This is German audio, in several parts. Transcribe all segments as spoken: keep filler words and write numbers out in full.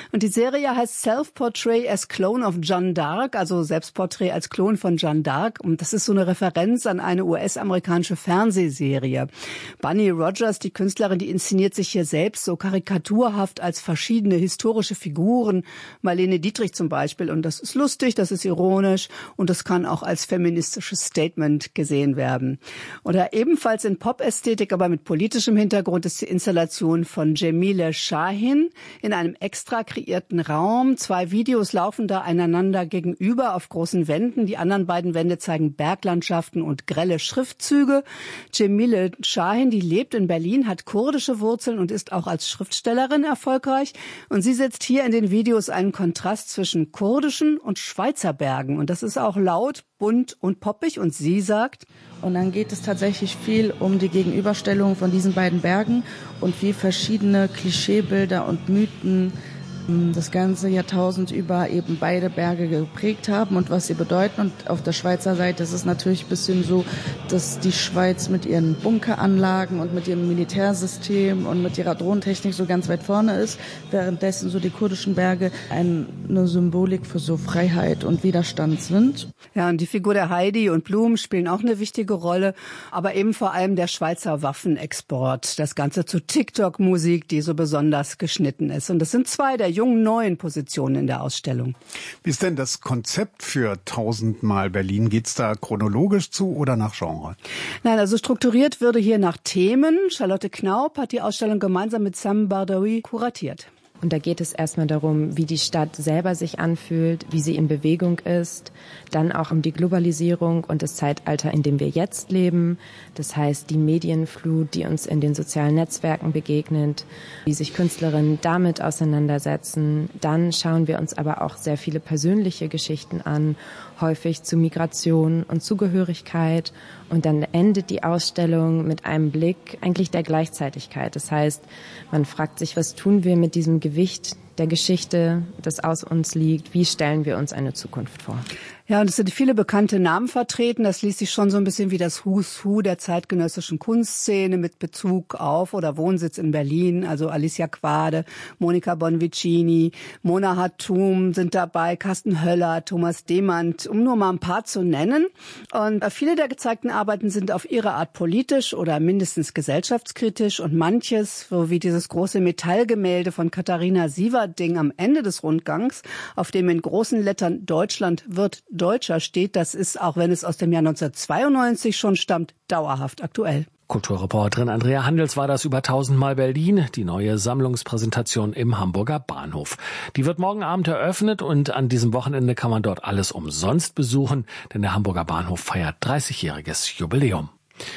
Und die Serie heißt Self-Portrait as Clone of Jeanne d'Arc, also Selbstporträt als Klon von Jeanne d'Arc. Und das ist so eine Referenz an eine U S-amerikanische Fernsehserie. Bunny Rogers, die Künstlerin, die inszeniert sich hier selbst so karikaturhaft als verschiedene historische Figuren. Marlene Dietrich zum Beispiel. Und das ist lustig, das ist ironisch und das kann auch als feministisches Statement gesehen werden. Oder ebenfalls in Pop-Ästhetik, aber mit politischem Hintergrund ist die Installation von Cemile Şahin in einem extra kreierten Raum. Zwei Videos laufen da einander gegenüber auf großen Wänden. Die anderen beiden Wände zeigen Berglandschaften und grelle Schriftzüge. Cemile Şahin, die lebt in Berlin, hat kurdische Wurzeln und ist auch als Schriftstellerin erfolgreich. Und sie setzt hier in den Videos einen Kontrast zwischen kurdischen und Schweizer Bergen. Und das ist auch laut, bunt und poppig. Und sie sagt: Und dann geht es tatsächlich viel um die Gegenüberstellung von diesen beiden Bergen und wie verschiedene Klischeebilder und Mythen das ganze Jahrtausend über eben beide Berge geprägt haben und was sie bedeuten. Und auf der Schweizer Seite ist es natürlich ein bisschen so, dass die Schweiz mit ihren Bunkeranlagen und mit ihrem Militärsystem und mit ihrer Drohnentechnik so ganz weit vorne ist, währenddessen so die kurdischen Berge eine Symbolik für so Freiheit und Widerstand sind. Ja, und die Figur der Heidi und Blum spielen auch eine wichtige Rolle, aber eben vor allem der Schweizer Waffenexport, das Ganze zu TikTok-Musik, die so besonders geschnitten ist. Und das sind zwei der jungen neuen Positionen in der Ausstellung. Wie ist denn das Konzept für tausendmal Berlin? Geht's da chronologisch zu oder nach Genre? Nein, also strukturiert würde hier nach Themen. Charlotte Knaup hat die Ausstellung gemeinsam mit Sam Bardawi kuratiert. Und da geht es erstmal darum, wie die Stadt selber sich anfühlt, wie sie in Bewegung ist. Dann auch um die Globalisierung und das Zeitalter, in dem wir jetzt leben. Das heißt, die Medienflut, die uns in den sozialen Netzwerken begegnet, wie sich Künstlerinnen damit auseinandersetzen. Dann schauen wir uns aber auch sehr viele persönliche Geschichten an, häufig zu Migration und Zugehörigkeit. Und dann endet die Ausstellung mit einem Blick eigentlich der Gleichzeitigkeit. Das heißt, man fragt sich, was tun wir mit diesem Gewicht der Geschichte, das aus uns liegt? Wie stellen wir uns eine Zukunft vor? Ja, und es sind viele bekannte Namen vertreten. Das liest sich schon so ein bisschen wie das Who's Who der zeitgenössischen Kunstszene mit Bezug auf oder Wohnsitz in Berlin. Also Alicia Quade, Monica Bonvicini, Mona Hatoum sind dabei, Carsten Höller, Thomas Demand, um nur mal ein paar zu nennen. Und viele der gezeigten Arbeiten sind auf ihre Art politisch oder mindestens gesellschaftskritisch. Und manches, so wie dieses große Metallgemälde von Katharina Sieverding am Ende des Rundgangs, auf dem in großen Lettern Deutschland wird Deutscher steht, das ist, auch wenn es aus dem Jahr neunzehnhundertzweiundneunzig schon stammt, dauerhaft aktuell. Kulturreporterin Andrea Handels war das über tausendmal Berlin, die neue Sammlungspräsentation im Hamburger Bahnhof. Die wird morgen Abend eröffnet und an diesem Wochenende kann man dort alles umsonst besuchen, denn der Hamburger Bahnhof feiert dreißigjähriges Jubiläum.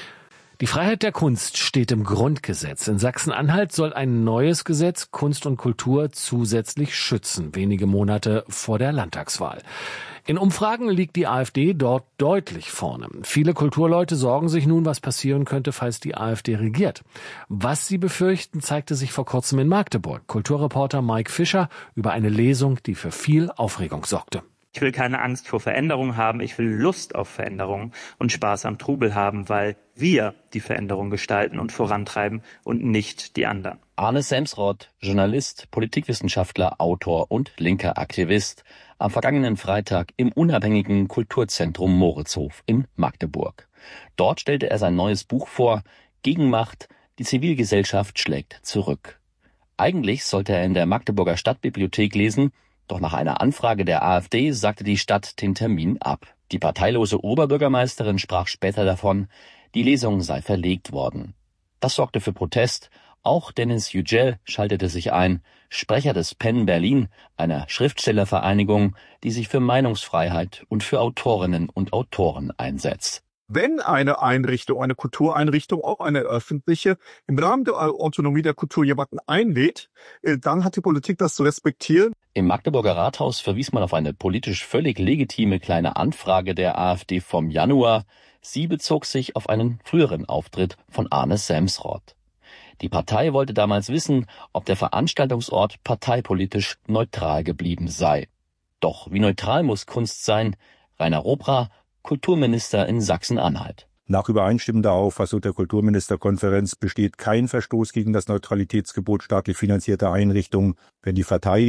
Die Freiheit der Kunst steht im Grundgesetz. In Sachsen-Anhalt soll ein neues Gesetz Kunst und Kultur zusätzlich schützen, wenige Monate vor der Landtagswahl. In Umfragen liegt die AfD dort deutlich vorne. Viele Kulturleute sorgen sich nun, was passieren könnte, falls die AfD regiert. Was sie befürchten, zeigte sich vor kurzem in Magdeburg. Kulturreporter Mike Fischer über eine Lesung, die für viel Aufregung sorgte. Ich will keine Angst vor Veränderung haben, ich will Lust auf Veränderung und Spaß am Trubel haben, weil wir die Veränderung gestalten und vorantreiben und nicht die anderen. Arne Semsrott, Journalist, Politikwissenschaftler, Autor und linker Aktivist, am vergangenen Freitag im unabhängigen Kulturzentrum Moritzhof in Magdeburg. Dort stellte er sein neues Buch vor, Gegenmacht, die Zivilgesellschaft schlägt zurück. Eigentlich sollte er in der Magdeburger Stadtbibliothek lesen, doch nach einer Anfrage der AfD sagte die Stadt den Termin ab. Die parteilose Oberbürgermeisterin sprach später davon, die Lesung sei verlegt worden. Das sorgte für Protest. Auch Dennis Yücel schaltete sich ein, Sprecher des PEN Berlin, einer Schriftstellervereinigung, die sich für Meinungsfreiheit und für Autorinnen und Autoren einsetzt. Wenn eine Einrichtung, eine Kultureinrichtung, auch eine öffentliche, im Rahmen der Autonomie der Kultur jemanden einlädt, dann hat die Politik das zu respektieren. Im Magdeburger Rathaus verwies man auf eine politisch völlig legitime kleine Anfrage der AfD vom Januar. Sie bezog sich auf einen früheren Auftritt von Arne Semsrott. Die Partei wollte damals wissen, ob der Veranstaltungsort parteipolitisch neutral geblieben sei. Doch wie neutral muss Kunst sein? Rainer Robra, Kulturminister in Sachsen-Anhalt. Nach übereinstimmender Auffassung der Kulturministerkonferenz besteht kein Verstoß gegen das Neutralitätsgebot staatlich finanzierter Einrichtungen, wenn die Partei